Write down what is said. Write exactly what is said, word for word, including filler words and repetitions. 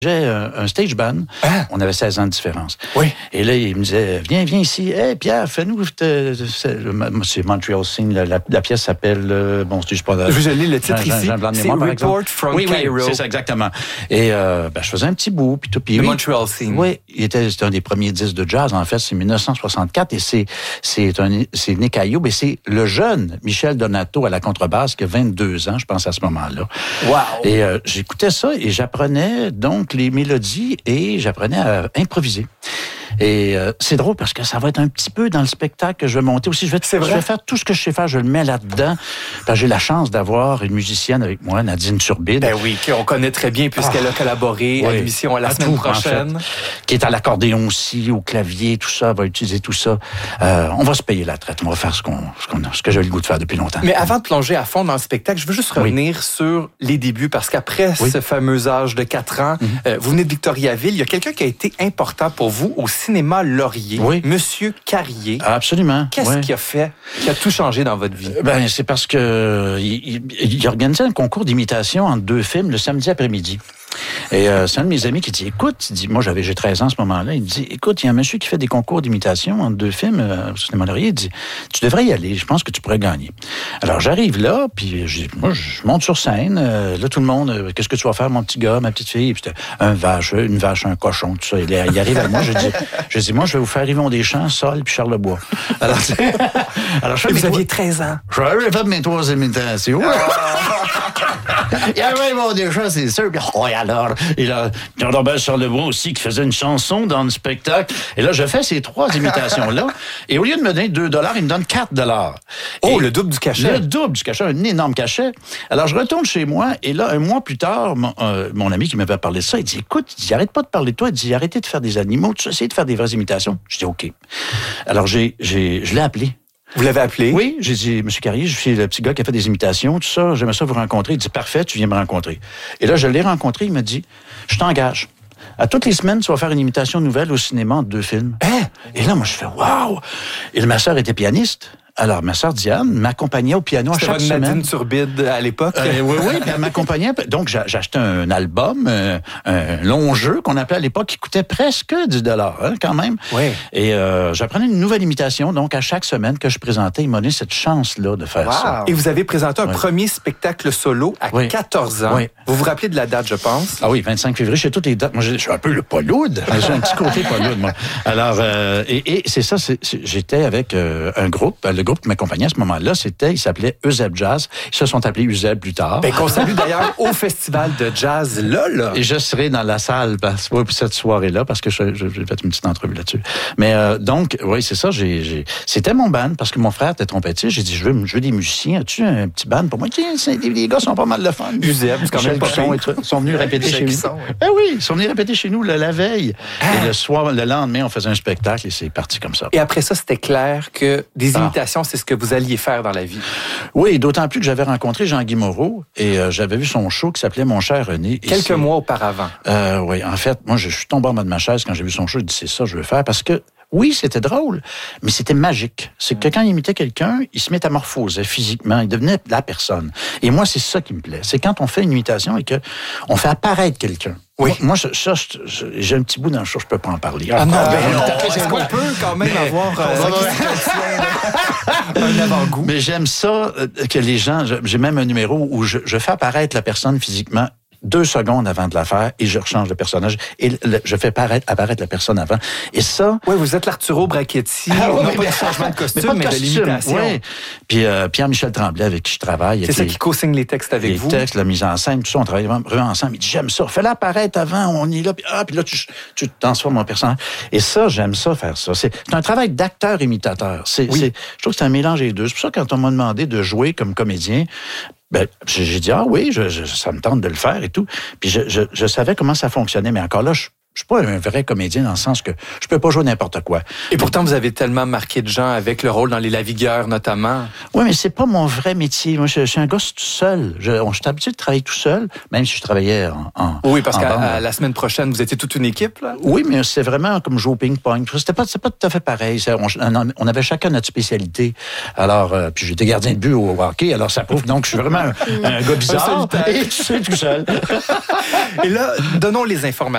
J'ai un, un stage band. Ah. On avait seize ans de différence. Oui. Et là, il me disait, viens, viens ici. Hé, hey, Pierre, fais-nous... Te, c'est, c'est Montreal Scene. La, la, la pièce s'appelle... Euh, bon, je sais pas... Je lis le titre Jean, ici. Jean Blanc de c'est mémoire, Report from oui, Cairo. Oui, c'est ça, exactement. Et euh, ben, je faisais un petit bout. Puis tout. Puis, Le oui, Montreal Scene. Oui, il était, c'était un des premiers disques de jazz, en fait. C'est dix-neuf cent soixante-quatre. Et c'est, c'est, un, c'est Nick Ayoub. Et c'est le jeune Michel Donato à la contrebasse qui a vingt-deux ans, je pense, à ce moment-là. Wow! Et euh, j'écoutais ça et j'apprenais donc les mélodies et j'apprenais à improviser. Et euh, c'est drôle parce que ça va être un petit peu dans le spectacle que je vais monter aussi. Je vais, c'est vrai? Je vais faire tout ce que je sais faire, je le mets là-dedans. Parce que j'ai la chance d'avoir une musicienne avec moi, Nadine Turbide. Ben oui, qu'on connaît très bien puisqu'elle a collaboré oui. à l'émission la à semaine tout, prochaine. En fait, qui est à l'accordéon aussi, au clavier, tout ça, va utiliser tout ça. Euh, on va se payer la traite, on va faire ce, qu'on, ce, qu'on, ce que j'ai eu le goût de faire depuis longtemps. Mais avant de plonger à fond dans le spectacle, je veux juste revenir oui. sur les débuts parce qu'après oui. ce fameux âge de quatre ans, mm-hmm. euh, vous venez de Victoriaville, il y a quelqu'un qui a été important pour vous au cinéma Laurier. Oui. Monsieur Carrier. Absolument. Qu'est-ce oui. qui a fait, qui a tout changé dans votre vie? Ben, c'est parce que il, il, il organisait un concours d'imitation entre deux films le samedi après-midi. Et euh, c'est un de mes amis qui dit, écoute, il dit, moi j'avais j'ai treize ans à ce moment-là, il dit, écoute, il y a un monsieur qui fait des concours d'imitation entre deux films euh, au cinéma Laurier, il dit, tu devrais y aller, je pense que tu pourrais gagner. Alors j'arrive là, puis je, moi je monte sur scène, euh, là tout le monde, euh, qu'est-ce que tu vas faire mon petit gars, ma petite fille, puis c'était un vache, une vache, un cochon, tout ça. Il, il arrive à moi, je dis, je dis, moi je vais vous faire Yvon Deschamps, Sol, puis Charles Lebois. Alors, alors je fais vous aviez toi... treize ans. J'avais fait mes trois imitations. Il y avait Yvon Deschamps, c'est sûr. Oh, et alors, il a Robert Charles Lebois aussi qui faisait une chanson dans le spectacle. Et là, je fais ces trois imitations-là. Et au lieu de me donner deux dollars, il me donne quatre dollars. Oh, et le double du cachet. Le double du cachet, un énorme cachet. Alors, je retourne chez moi. Et là, un mois plus tard, mon, euh, mon ami qui m'avait parlé de ça, il dit, écoute, il dit, arrête pas de parler de toi. Il dit, arrêtez de faire des animaux. Tu essayes de faire des vraies imitations. Je dis, OK. Alors, j'ai, j'ai, je l'ai appelé. Vous l'avez appelé? Oui, j'ai dit, Monsieur Carrier, je suis le petit gars qui a fait des imitations, tout ça, j'aimerais ça vous rencontrer. Il dit, parfait, tu viens me rencontrer. Et là, je l'ai rencontré, il m'a dit, je t'engage. À toutes les semaines, tu vas faire une imitation nouvelle au cinéma entre deux films. Hein? Et là, moi, je fais, waouh! Et ma sœur était pianiste. Alors, ma sœur Diane m'accompagnait au piano à C'était chaque semaine. Nadine Turbide à l'époque. Euh, oui, oui, puis elle m'accompagnait. Donc, j'ai, j'ai acheté un album, euh, un long jeu qu'on appelait à l'époque, qui coûtait presque dix dollars, hein, quand même. Oui. Et euh, j'apprenais une nouvelle imitation. Donc, à chaque semaine que je présentais, il m'a donné cette chance-là de faire wow. ça. Et vous avez présenté un oui. premier spectacle solo à oui. quatorze ans. Oui. Vous vous rappelez de la date, je pense? Ah oui, vingt-cinq février, j'ai toutes les dates. Moi, je suis un peu le paloude. J'ai un petit côté paloude, moi. Alors, euh, et, et c'est ça, c'est, c'est, j'étais avec euh, un groupe, le groupe qui m'accompagnait à ce moment-là, c'était, il s'appelait Euseb Jazz. Ils se sont appelés Euseb plus tard. Ben, qu'on salue d'ailleurs au festival de jazz là, là. Et je serai dans la salle parce, pour cette soirée-là parce que je, je, j'ai fait une petite entrevue là-dessus. Mais euh, donc, oui, c'est ça. J'ai, j'ai... C'était mon band parce que mon frère était trompettiste. J'ai dit, je veux, je veux des musiciens. As-tu un petit band pour moi? Tiens, les, les gars sont pas mal de fun. Euseb, c'est quand même pas sont, Ils sont venus répéter chez nous. Sont, oui. Ben oui, ils sont venus répéter chez nous la, la veille. Ah. Et le soir, le lendemain, on faisait un spectacle et c'est parti comme ça. Et après ça, c'était clair que des imitations, ah. c'est ce que vous alliez faire dans la vie. Oui, d'autant plus que j'avais rencontré Jean-Guy Moreau et euh, j'avais vu son show qui s'appelait Mon cher René. Quelques c'est... mois auparavant. Euh, oui, en fait, moi, je suis tombé en bas de ma chaise quand j'ai vu son show. Je dis, c'est ça que je veux faire parce que, oui, c'était drôle, mais c'était magique. C'est que quand il imitait quelqu'un, il se métamorphosait physiquement, il devenait la personne. Et moi, c'est ça qui me plaît. C'est quand on fait une imitation et qu'on fait apparaître quelqu'un. Oui. Moi, moi ça, ça je, j'ai un petit bout dans le show, je peux pas en parler. Ah non, ah, ben non, est-ce qu'on peut quand même mais, avoir euh, un avant-goût? Mais j'aime ça que les gens, j'ai même un numéro où je, je fais apparaître la personne physiquement deux secondes avant de la faire et je rechange le personnage et le, je fais apparaître, apparaître la personne avant. Et ça... Oui, vous êtes l'Arturo Brachetti. Ah, non oui, pas de changement de costume, mais, mais de, costume, de l'imitation. Oui. Puis euh, Pierre-Michel Tremblay, avec qui je travaille. C'est ça qui co-signe les textes avec les vous? Les textes, la mise en scène, tout ça, on travaille vraiment ensemble. Il dit, j'aime ça. Fais-la apparaître avant, on y est là. Puis, ah, puis là, tu, tu transformes mon personnage. Et ça, j'aime ça, faire ça. C'est, c'est un travail d'acteur-imitateur. C'est, oui. c'est, je trouve que c'est un mélange des deux. C'est pour ça, quand on m'a demandé de jouer comme comédien, ben, j'ai dit, ah oui, je, je, ça me tente de le faire et tout. Puis je, je, je savais comment ça fonctionnait, mais encore là, je je suis pas un vrai comédien dans le sens que je peux pas jouer n'importe quoi. Et pourtant, vous avez tellement marqué de gens avec le rôle dans Les Lavigueurs, notamment. Oui, mais c'est pas mon vrai métier. Moi, je, je suis un gosse tout seul. Je, on, je suis habitué de travailler tout seul, même si je travaillais en, en Oui, parce en qu'à la semaine prochaine, vous étiez toute une équipe, là? Oui, mais c'est vraiment comme jouer au ping-pong. C'était pas, c'est pas tout à fait pareil. Ça, on, on avait chacun notre spécialité. Alors, euh, puis j'étais gardien de but au hockey, alors ça prouve donc que je suis vraiment un, un gars bizarre. Et je suis tout seul. Et là, donnons les informations.